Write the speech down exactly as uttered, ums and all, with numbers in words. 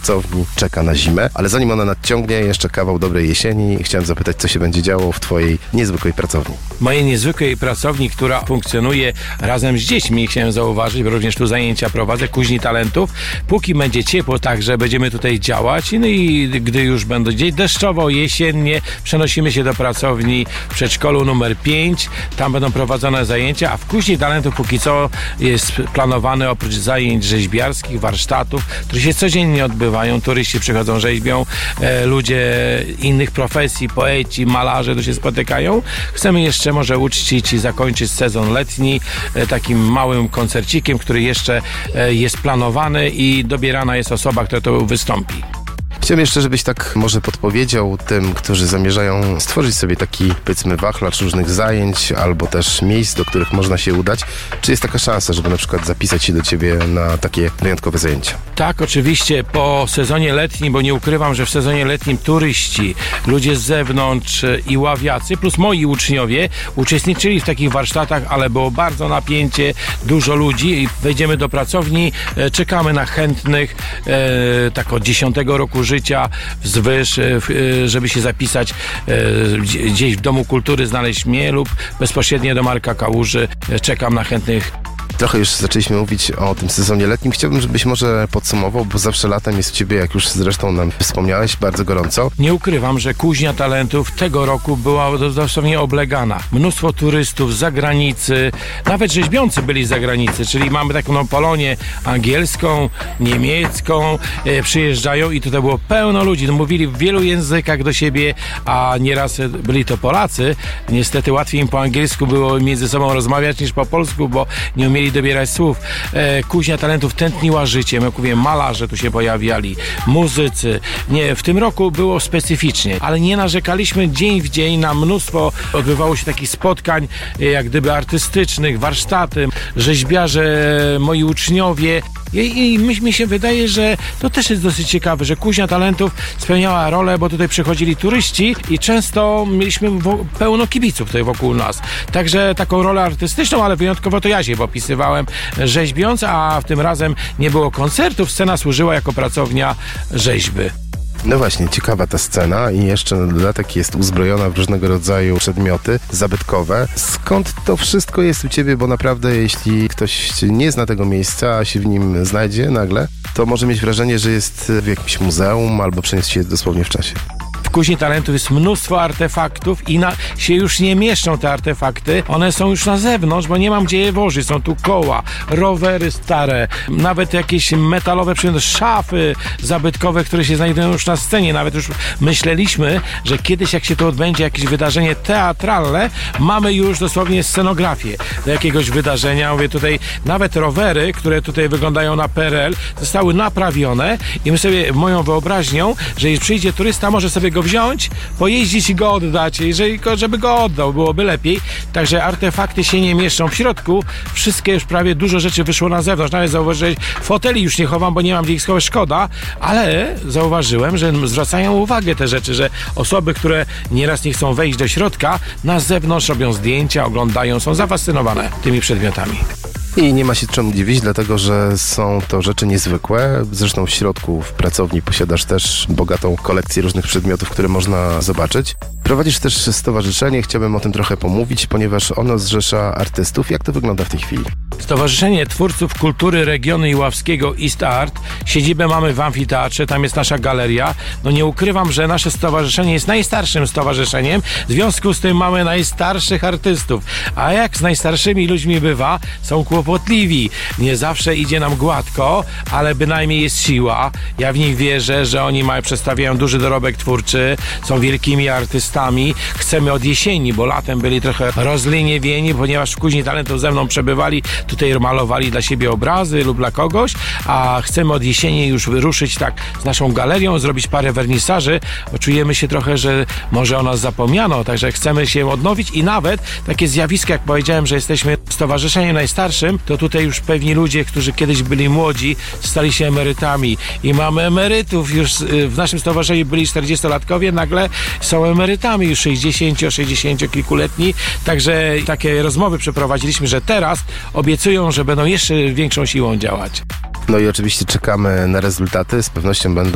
pracowni czeka na zimę, ale zanim ona nadciągnie, jeszcze kawał dobrej jesieni. Chciałem zapytać, co się będzie działo w twojej niezwykłej pracowni. Mojej niezwykłej pracowni, która funkcjonuje razem z dziećmi, chciałem zauważyć, bo również tu zajęcia prowadzę, Kuźni Talentów. Póki będzie ciepło, także będziemy tutaj działać. No i gdy już będzie deszczowo, jesiennie, przenosimy się do pracowni w przedszkolu numer pięć. Tam będą prowadzone zajęcia, a w Kuźni Talentów póki co jest planowane oprócz zajęć rzeźbiarskich, warsztatów, które się codziennie odbywają. Turyści przychodzą, rzeźbią, e, ludzie innych profesji, poeci, malarze tu się spotykają. Chcemy jeszcze może uczcić i zakończyć sezon letni e, takim małym koncercikiem, który jeszcze e, jest planowany i dobierana jest osoba, która to wystąpi. Chciałem jeszcze, żebyś tak może podpowiedział tym, którzy zamierzają stworzyć sobie taki, powiedzmy, wachlarz różnych zajęć albo też miejsc, do których można się udać. Czy jest taka szansa, żeby na przykład zapisać się do ciebie na takie wyjątkowe zajęcia? Tak, oczywiście po sezonie letnim, bo nie ukrywam, że w sezonie letnim turyści, ludzie z zewnątrz i ławiacy, plus moi uczniowie uczestniczyli w takich warsztatach, ale było bardzo napięcie, dużo ludzi i wejdziemy do pracowni, czekamy na chętnych, e, tak od dziesiątego roku życia wzwyż, żeby się zapisać gdzieś w Domu Kultury, znaleźć mnie lub bezpośrednio do Marka Kałuży. Czekam na chętnych. Trochę już zaczęliśmy mówić o tym sezonie letnim. Chciałbym, żebyś może podsumował, bo zawsze latem jest u ciebie, jak już zresztą nam wspomniałeś, bardzo gorąco. Nie ukrywam, że Kuźnia Talentów tego roku była dosłownie oblegana. Mnóstwo turystów z zagranicy, nawet rzeźbiący byli z zagranicy, czyli mamy taką no, Polonię angielską, niemiecką, e, przyjeżdżają i tutaj było pełno ludzi. No, mówili w wielu językach do siebie, a nieraz byli to Polacy. Niestety łatwiej im po angielsku było między sobą rozmawiać niż po polsku, bo nie umieli dobierać słów. E, Kuźnia Talentów tętniła życiem. Jak mówię, malarze tu się pojawiali, muzycy. Nie, w tym roku było specyficznie, ale nie narzekaliśmy dzień w dzień na mnóstwo. Odbywało się takich spotkań, e, jak gdyby artystycznych, warsztaty, rzeźbiarze, moi uczniowie. I, i mi, mi się wydaje, że to też jest dosyć ciekawe, że Kuźnia Talentów spełniała rolę, bo tutaj przychodzili turyści i często mieliśmy wo- pełno kibiców tutaj wokół nas. Także taką rolę artystyczną, ale wyjątkowo to ja się popisywałem rzeźbiąc, a w tym razem nie było koncertów, scena służyła jako pracownia rzeźby. No właśnie, ciekawa ta scena i jeszcze na dodatek jest uzbrojona w różnego rodzaju przedmioty zabytkowe. Skąd to wszystko jest u ciebie? Bo naprawdę jeśli ktoś nie zna tego miejsca, a się w nim znajdzie nagle, to może mieć wrażenie, że jest w jakimś muzeum albo przeniósł się dosłownie w czasie. W Kuźni Talentów jest mnóstwo artefaktów i na, się już nie mieszczą te artefakty. One są już na zewnątrz, bo nie mam gdzie je włożyć. Są tu koła, rowery stare, nawet jakieś metalowe przedmioty, szafy zabytkowe, które się znajdują już na scenie. Nawet już myśleliśmy, że kiedyś jak się tu odbędzie jakieś wydarzenie teatralne, mamy już dosłownie scenografię do jakiegoś wydarzenia. Mówię tutaj, nawet rowery, które tutaj wyglądają na P R L, zostały naprawione i my sobie moją wyobraźnią, że jeśli przyjdzie turysta, może sobie go wziąć, pojeździć i go oddać, jeżeli, żeby go oddał, byłoby lepiej. Także artefakty się nie mieszczą w środku. Wszystkie już prawie dużo rzeczy wyszło na zewnątrz. Nawet zauważyłem, foteli już nie chowam, bo nie mam gdzie ich schować, szkoda, ale zauważyłem, że zwracają uwagę te rzeczy, że osoby, które nieraz nie chcą wejść do środka, na zewnątrz robią zdjęcia, oglądają, są zafascynowane tymi przedmiotami. I nie ma się czemu dziwić, dlatego że są to rzeczy niezwykłe. Zresztą w środku w pracowni posiadasz też bogatą kolekcję różnych przedmiotów, które można zobaczyć. Prowadzisz też stowarzyszenie, chciałbym o tym trochę pomówić, ponieważ ono zrzesza artystów. Jak to wygląda w tej chwili? Stowarzyszenie Twórców Kultury Regionu Iławskiego East Art. Siedzibę mamy w amfiteatrze, tam jest nasza galeria. No nie ukrywam, że nasze stowarzyszenie jest najstarszym stowarzyszeniem, w związku z tym mamy najstarszych artystów. A jak z najstarszymi ludźmi bywa, są kłopotliwi. Nie zawsze idzie nam gładko, ale bynajmniej jest siła. Ja w nich wierzę, że oni mają, przedstawiają duży dorobek twórczy, są wielkimi artystami. Chcemy od jesieni, bo latem byli trochę rozleniwieni, ponieważ w Kuźni Talentów ze mną przebywali, tutaj malowali dla siebie obrazy lub dla kogoś, a chcemy od jesieni już wyruszyć tak z naszą galerią, zrobić parę wernisaży, bo czujemy się trochę, że może o nas zapomniano, także chcemy się odnowić i nawet takie zjawisko, jak powiedziałem, że jesteśmy stowarzyszeniem najstarszym, to tutaj już pewni ludzie, którzy kiedyś byli młodzi, stali się emerytami i mamy emerytów, już w naszym stowarzyszeniu byli czterdziestolatkowie, nagle są emerytami już sześćdziesięcio, sześćdziesięciokilkuletni, także takie rozmowy przeprowadziliśmy, że teraz obiecują, że będą jeszcze większą siłą działać. No i oczywiście czekamy na rezultaty, z pewnością będą